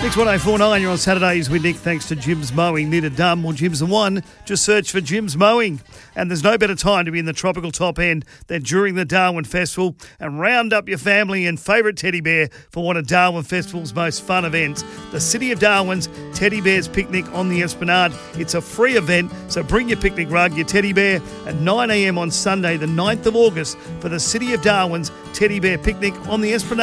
61849, you're on Saturdays with Nick, thanks to Jim's Mowing. Need a dumb or Jim's the one? Just search for Jim's Mowing. And there's no better time to be in the tropical top end than during the Darwin Festival, and round up your family and favourite teddy bear for one of Darwin Festival's most fun events, the City of Darwin's Teddy Bears Picnic on the Esplanade. It's a free event, so bring your picnic rug, your teddy bear at 9 a.m. on Sunday, the 9th of August, for the City of Darwin's Teddy Bear Picnic on the Esplanade.